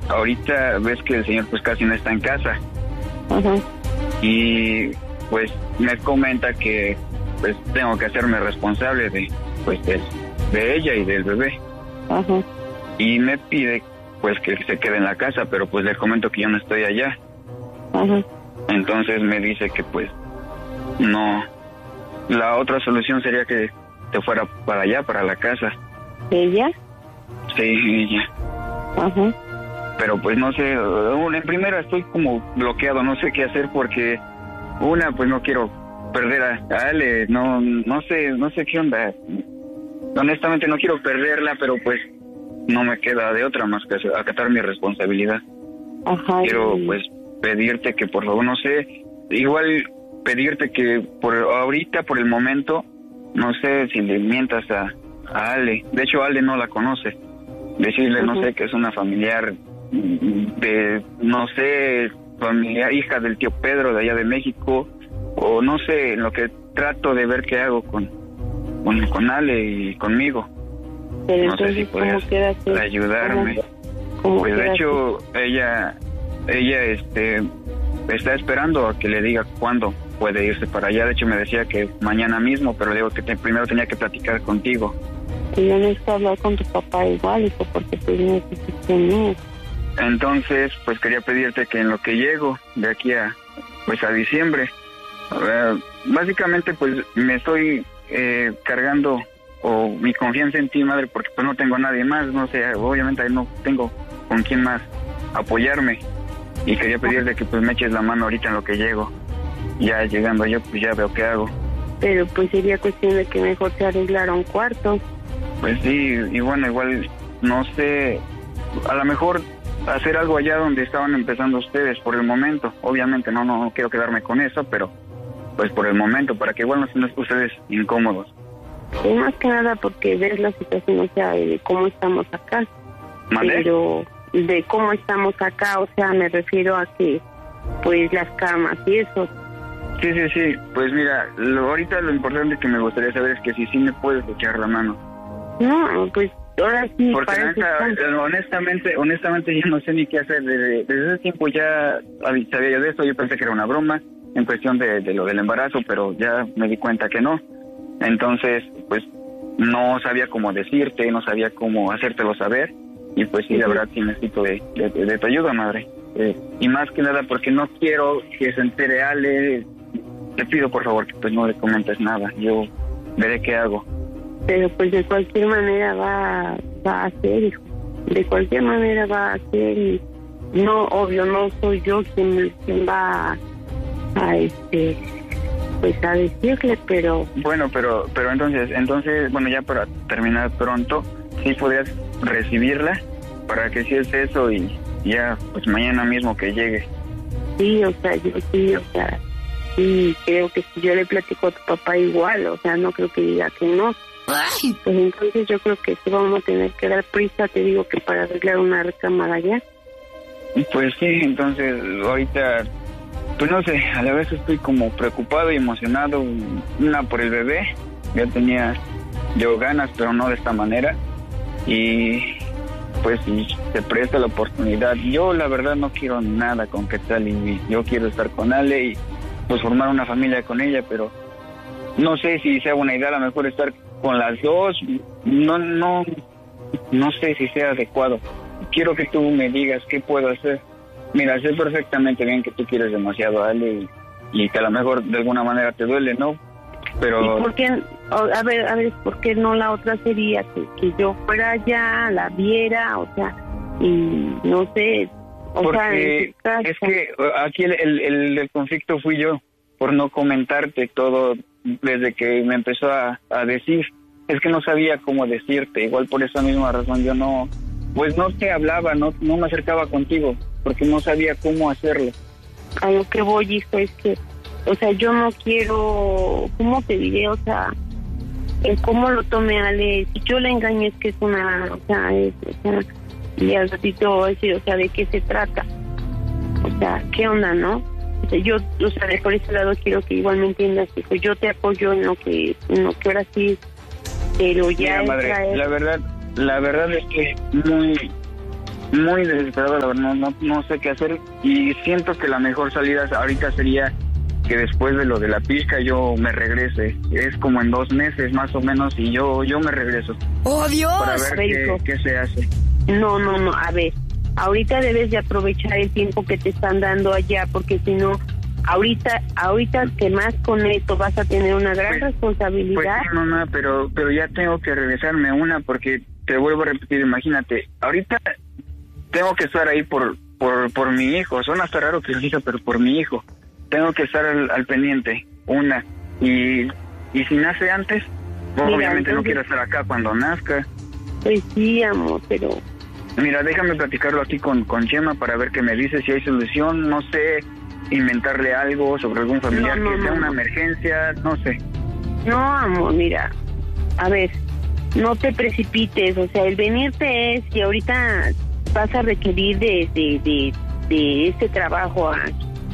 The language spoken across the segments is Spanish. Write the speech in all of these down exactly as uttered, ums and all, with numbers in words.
ahorita ves que el señor pues casi no está en casa. Ajá. Y pues me comenta que pues tengo que hacerme responsable de pues de, de ella y del bebé. Ajá. Y me pide pues que se quede en la casa, pero pues le comento que yo no estoy allá. Ajá. Entonces me dice que pues no, la otra solución sería que te fuera para allá, para la casa. ¿Ella? Sí, ella. Ajá. Pero pues no sé, en primera estoy como bloqueado, no sé qué hacer porque una, pues no quiero perder a, a Ale, no, no sé, no sé qué onda. Honestamente no quiero perderla, pero pues no me queda de otra más que acatar mi responsabilidad. Ajá. Quiero y... pues pedirte que por favor, no sé, igual pedirte que por ahorita, por el momento, no sé si le mientas a, a Ale. De hecho, Ale no la conoce. Decirle, uh-huh. no sé, que es una familiar de, no sé, familiar, hija del tío Pedro de allá de México, o no sé, lo que trato de ver qué hago con, con, con Ale y conmigo. Pero no sé si puedes ayudarme. ¿Cómo, cómo pues de hecho, ella, ella, este, está esperando a que le diga cuándo puede irse para allá. De hecho, me decía que mañana mismo, pero le digo que te, primero tenía que platicar contigo. Y yo necesito hablar con tu papá igual, hijo, porque pues necesito mí. Entonces, pues quería pedirte que en lo que llego de aquí a, pues a diciembre, uh, básicamente pues me estoy eh, cargando o mi confianza en ti, madre, porque pues no tengo a nadie más, no sé, obviamente no tengo con quién más apoyarme, y quería pedirte que pues me eches la mano ahorita en lo que llego. Ya llegando yo, pues ya veo qué hago. Pero pues sería cuestión de que mejor se arreglara un cuarto. Pues sí, y bueno, igual, no sé, a lo mejor hacer algo allá donde estaban empezando ustedes por el momento. Obviamente no, no, no quiero quedarme con eso, pero pues por el momento, para que igual no estén ustedes incómodos. Y más que nada porque ves la situación, o sea, de cómo estamos acá. ¿Mande? Pero de cómo estamos acá, o sea, me refiero a que, pues, las camas y eso. Sí, sí, sí, pues mira, lo, ahorita lo importante que me gustaría saber es que si sí me puedes echar la mano. No, pues ahora sí. Porque neta, honestamente, honestamente yo no sé ni qué hacer. Desde, desde ese tiempo ya sabía yo de esto, yo pensé que era una broma en cuestión de, de lo del embarazo, pero ya me di cuenta que no. Entonces, pues no sabía cómo decirte, no sabía cómo hacértelo saber, y pues sí, la verdad sí necesito de, de, de tu ayuda, madre. Eh, y más que nada porque no quiero que se entere Ale. Te pido por favor que pues no le comentes nada, yo veré qué hago. Pero pues de cualquier manera va, va a ser, hijo. De cualquier manera va a ser, y no, obvio, no soy yo quien, quien va a, a este, pues a decirle, pero... Bueno, pero, pero entonces, entonces, bueno, ya para terminar pronto, sí podrías recibirla, para que si es eso y ya, pues mañana mismo que llegue. Sí, o sea, yo sí, o sea, sí, creo que si yo le platico a tu papá igual, o sea, no creo que diga que no. Pues entonces yo creo que sí vamos a tener que dar prisa, te digo, que para arreglar una recámara ya. Pues sí, entonces ahorita, pues no sé, a la vez estoy como preocupado y emocionado, una por el bebé, ya tenía yo ganas, pero no de esta manera, y pues si se presta la oportunidad, yo la verdad no quiero nada con Quetzal, y yo quiero estar con Ale y pues formar una familia con ella, pero no sé si sea buena idea a lo mejor estar con las dos, no, no, no sé si sea adecuado. Quiero que tú me digas qué puedo hacer. Mira, sé perfectamente bien que tú quieres demasiado a Ale y, y que a lo mejor de alguna manera te duele, ¿no? Pero... ¿Y por qué? A ver, a ver, ¿por qué no la otra sería que, que yo fuera allá, la viera, o sea, y no sé, o porque sea, es que aquí el, el, el, el conflicto fui yo, por no comentarte todo desde que me empezó a, a decir. Es que no sabía cómo decirte, igual por esa misma razón yo no, pues no te hablaba, no, no me acercaba contigo, porque no sabía cómo hacerlo. A lo que voy, hijo, es que, o sea, yo no quiero, ¿cómo te diré? O sea, el cómo lo tome Ale, si yo le engañé es que es una, o sea, es, o sea, y al ratito voy a decir, o sea, ¿de qué se trata? O sea, ¿qué onda, no? O sea, yo, o sea, de por ese lado quiero que igual me entiendas, que pues yo te apoyo en lo que, en lo que ahora sí, pero ya... Mira, madre, traer... la verdad, la verdad es que muy, muy desesperado, la verdad, no, no, no sé qué hacer y siento que la mejor salida ahorita sería que después de lo de la pizca yo me regrese. Es como en dos meses más o menos y yo yo me regreso. ¡Oh, Dios! Para ver, A ver, qué, hijo. qué se hace. No, no, no, a ver, ahorita debes de aprovechar el tiempo que te están dando allá, porque si no, ahorita, ahorita que más con esto vas a tener una gran Pues- responsabilidad. Pues sí, mamá, pero, pero ya tengo que regresarme una porque te vuelvo a repetir, imagínate, ahorita tengo que estar ahí por por por mi hijo. Suena hasta raro que lo diga, pero por mi hijo. Tengo que estar al, al pendiente, una. Y, y si nace antes, pues, Mira, obviamente no entonces- quiero estar acá cuando nazca. Pues sí, amor, pero Mira, déjame platicarlo aquí con, con Chema para ver qué me dice, si hay solución, no sé, inventarle algo sobre algún familiar No, no, que sea no, una no. emergencia, no sé. no, amor, mira, a ver, no te precipites, o sea, el venirte es, y ahorita vas a requerir de, de, de, de este trabajo, ah,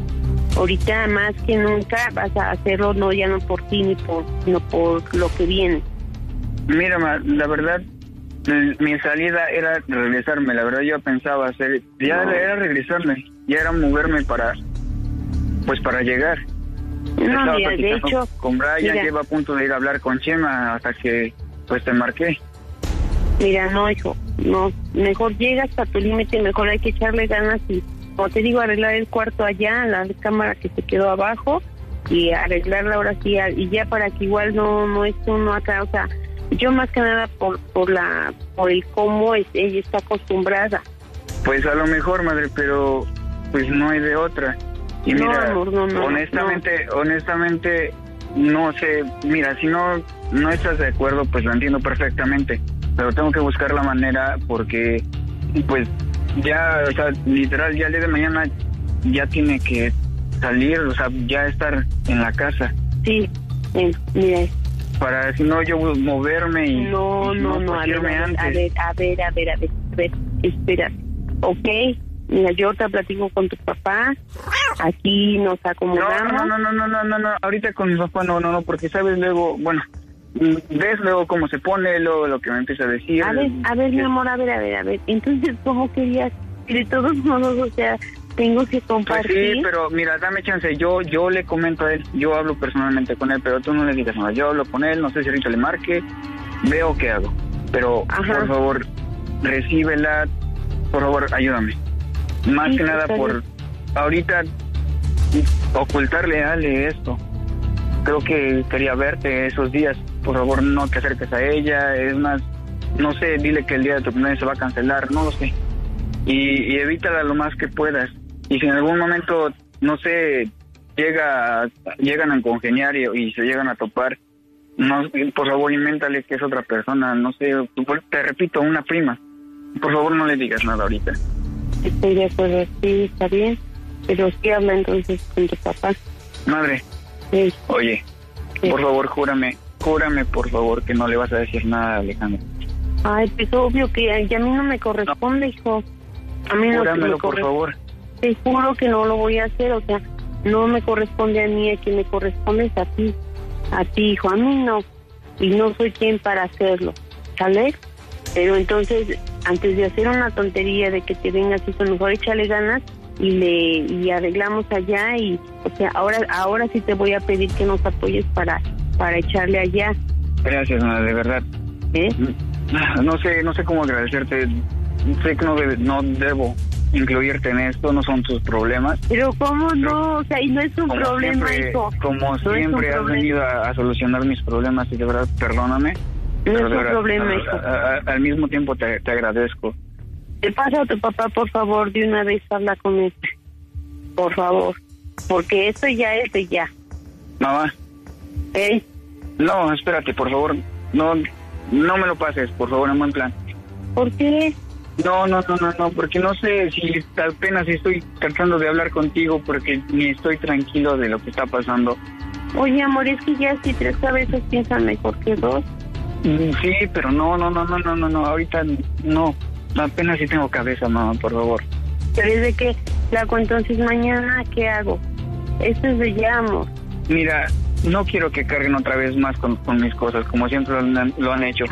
ahorita más que nunca vas a hacerlo, no ya no por ti ni por, sino por lo que viene. Mira, ma, la verdad, eh, mi salida era regresarme, la verdad yo pensaba hacer, ya No. era regresarme, ya era moverme para, pues para llegar. No, Estaba mira, de platicando hecho, con Brian, mira. que iba a punto de ir a hablar con Chema hasta que, pues te marqué. mira, no, hijo, no, mejor llegas a tu límite, mejor hay que echarle ganas y, como te digo, arreglar el cuarto allá, la cámara que se quedó abajo, y arreglarla ahora sí, a- y ya para que igual no no esté uno acá, o sea, yo más que nada por por la por el cómo es, ella está acostumbrada. Pues a lo mejor, madre, pero pues no hay de otra. Y No, mira, amor, no, no, honestamente, honestamente, no sé, mira, si no no estás de acuerdo, pues lo entiendo perfectamente, pero tengo que buscar la manera porque, pues, ya, o sea, literal, ya el día de mañana ya tiene que salir, o sea, ya estar en la casa, Sí, eh, mira, para si no yo moverme y no, y no, no, pues, a ver, irme a ver, antes. a ver, a ver, a ver, a ver, a ver, espera, ok, mira, yo te platico con tu papá, aquí nos No, acomodamos. no, no, no, no, no, no, no, ahorita con mi papá no, no, no, porque sabes luego, bueno, ves luego cómo se pone, luego lo que me empieza a decir. A ver, a ver, mi que- amor, a ver, a ver, a ver. Entonces, ¿cómo querías? Y de todos modos, o sea, tengo que Pues compartir. sí, pero mira, dame chance, yo yo le comento a él, yo hablo personalmente con él, pero tú no le digas nada, yo hablo con él, no sé si ahorita le marque, veo qué hago, pero Ajá. por favor, recíbela, por favor, ayúdame. Más Sí, que nada está por bien. ahorita ocultarle a Ale esto. Creo que quería verte esos días, por favor no te acerques a ella, es más, no sé, dile que el día de tu cumpleaños se va a cancelar, no lo sé. Y, y evítala lo más que puedas. Y si en algún momento, no sé, llega llegan a congeniar y, y se llegan a topar, no, por favor invéntale que es otra persona, no sé, te repito, una prima. Por favor no le digas nada ahorita. Estoy de acuerdo, sí, está bien. Pero sí habla entonces con tu papá. Madre, Sí, oye, sí. por favor júrame, júrame por favor que no le vas a decir nada a Alejandro. Ay, pues obvio que a, y a mí no me corresponde, hijo. A mí no me Júramelo por corresponde. favor. Te juro que no lo voy a hacer, o sea, no me corresponde a mí, a quien me corresponde es a ti. A ti, hijo, a mí no. Y no soy quien para hacerlo, ¿sale? Pero entonces, antes de hacer una tontería de que te vengas, hijo, mejor échale ganas y le y arreglamos allá y, o sea, ahora ahora sí te voy a pedir que nos apoyes para para echarle allá, Gracias, madre, de verdad. ¿eh? No sé, no sé cómo agradecerte. Sé que no, debe- no debo incluirte en esto, no son tus problemas. Pero cómo no, o sea, y no es un Como problema, siempre, hijo. como No es un siempre has problema. venido a, a solucionar mis problemas y de verdad, perdóname. No pero es de un verdad, problema, a- hijo. a- a- al mismo tiempo te, te agradezco. Te pasa a tu papá, por favor, de una vez habla con él. Por favor. Porque esto ya es de ya. Mamá, ¿Eh? no, espérate, por favor. No, no me lo pases, por favor, en buen plan. ¿Por qué? No, no, no, no, no, porque no sé si apenas estoy tratando de hablar contigo porque ni estoy tranquilo de lo que está pasando. Oye, amor, es que ya si tres cabezas piensan mejor que dos. Mm, Sí, pero no, no, no, no, no, no, no, ahorita no. Apenas sí tengo cabeza, mamá, por favor. Pero es de que, Flaco, entonces mañana, ¿qué hago? Esto es de ya, amor. Mira, no quiero que carguen otra vez más con, con mis cosas, como siempre lo han, lo han hecho.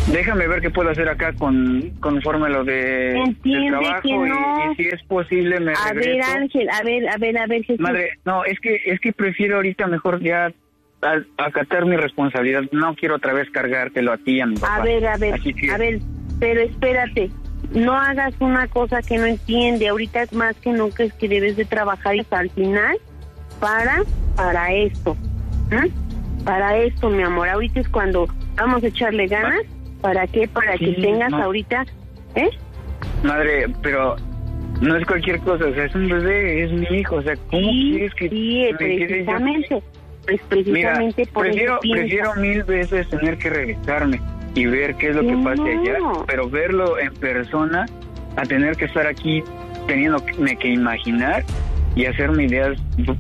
déjame ver qué puedo hacer acá con conforme lo de Entiende del trabajo que no. y, y si es posible me A regreso. ver, Ángel, a ver, a ver, a ver, Jesús. Madre, no, es que es que prefiero ahorita mejor ya a- acatar mi responsabilidad. No quiero otra vez cargártelo a ti y a mi papá. A ver, a ver, que... a ver, pero espérate. No hagas una cosa que no entiende. Ahorita es más que nunca es que debes de trabajar hasta el final para, para esto. ¿eh? Para esto, mi amor. Ahorita es cuando vamos a echarle ganas. ¿Para qué? Para sí, que tengas no. ahorita... ¿Eh? Madre, pero no es cualquier cosa. O sea, es un bebé, es mi hijo. O sea, ¿cómo Sí, quieres que sí, me quede yo? precisamente. Pues precisamente Mira, por prefiero, eso piensa. prefiero mil veces tener que regresarme y ver qué es lo que No. pase allá, pero verlo en persona a tener que estar aquí teniéndome que imaginar y hacerme ideas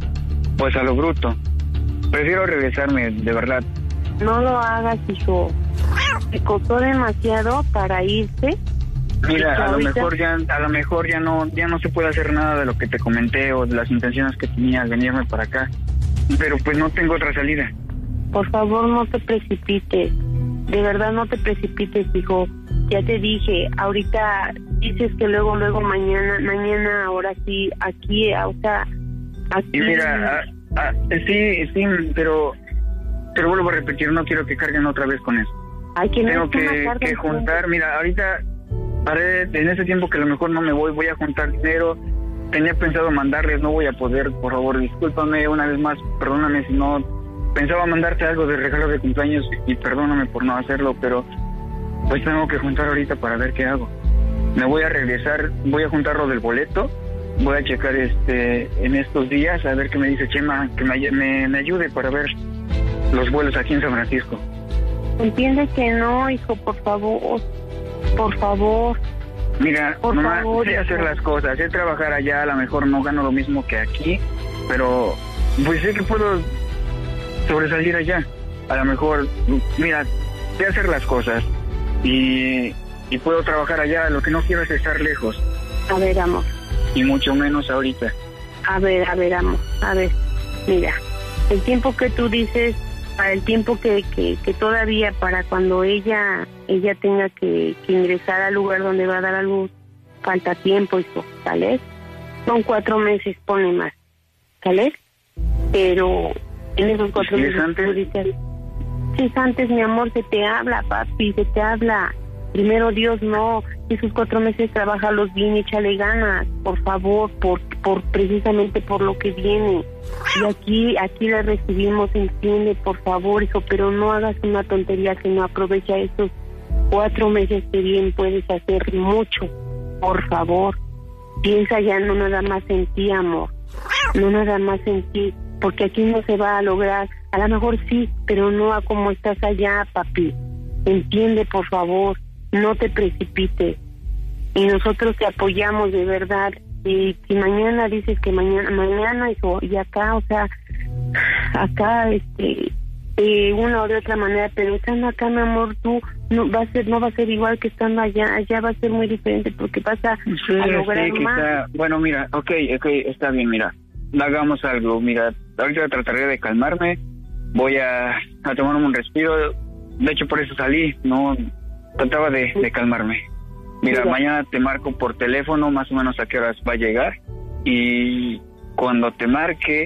pues a lo bruto. Prefiero regresarme, de verdad. No lo hagas, hijo. Me costó demasiado para irse. Mira, a lo ahorita... mejor ya a lo mejor ya no ya no se puede hacer nada de lo que te comenté o de las intenciones que tenía al venirme para acá. Pero pues no tengo otra salida. Por favor, no te precipites. De verdad, no te precipites, hijo. Ya te dije, ahorita dices que luego, luego, mañana, mañana, ahora sí, aquí, o sea, aquí... Y mira, a, a, sí, sí, pero, pero vuelvo a repetir, no quiero que carguen otra vez con eso. Hay que Tengo que, que juntar, mira, ahorita, haré, en ese tiempo que a lo mejor no me voy, voy a juntar dinero. Tenía pensado mandarles, no voy a poder, por favor, discúlpame una vez más, perdóname si no... Pensaba mandarte algo de regalo de cumpleaños y perdóname por no hacerlo, pero pues tengo que juntar ahorita para ver qué hago. Me voy a regresar, voy a juntar lo del boleto, voy a checar este en estos días a ver qué me dice Chema, que me, me, me ayude para ver los vuelos aquí en San Francisco. Entiende que no, hijo, por favor, por favor. Mira, por mamá, favor, sé hijo. hacer las cosas, sé trabajar allá, a lo mejor no gano lo mismo que aquí, pero pues sé que puedo sobresalir allá. A lo mejor, mira, sé hacer las cosas y, y puedo trabajar allá. Lo que no quiero es estar lejos. A ver, amor. Y mucho menos ahorita. A ver, a ver, amor. A ver, mira, el tiempo que tú dices, para el tiempo que, que, que todavía para cuando ella ella tenga que, que ingresar al lugar donde va a dar a luz, falta tiempo, hijo, ¿sale? Son cuatro meses, pone más, ¿sale? Pero en esos cuatro ¿Sí es meses antes? tú dices, si es antes, mi amor, se te habla, papi, se te habla. Primero Dios, no. Esos cuatro meses trabajalos bien, échale ganas, por favor, por por precisamente por lo que viene. Y aquí aquí la recibimos, entiende, por favor, hijo, pero no hagas una tontería que no aprovecha estos cuatro meses que bien puedes hacer mucho, por favor. Piensa ya no nada más en ti, amor, no nada más en ti, porque aquí no se va a lograr. A lo mejor sí, pero no a como estás allá, papi. Entiende, por favor, no te precipites. Y nosotros te apoyamos de verdad. Y si mañana dices que mañana, mañana hijo, y acá, o sea, acá, este, de una o de otra manera, pero estando acá, mi amor, tú no va a ser, no va a ser igual que estando allá. Allá va a ser muy diferente porque vas a, Sí, a lograr sí, más. quizá. Bueno, mira, ok, ok, está bien, mira. Hagamos algo, mira, ahorita trataré de calmarme. Voy a, a tomarme un respiro. De hecho, por eso salí, no trataba de, de calmarme. Mira, Mira. mañana te marco por teléfono, más o menos a qué horas va a llegar. Y cuando te marque,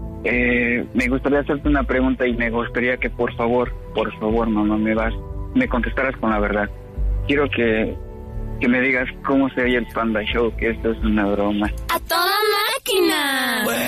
eh, me gustaría hacerte una pregunta y me gustaría que por favor, por favor, mamá, me vas, me contestaras con la verdad. Quiero que, que me digas cómo se oye el Panda Show, que esto es una broma. A toda máquina.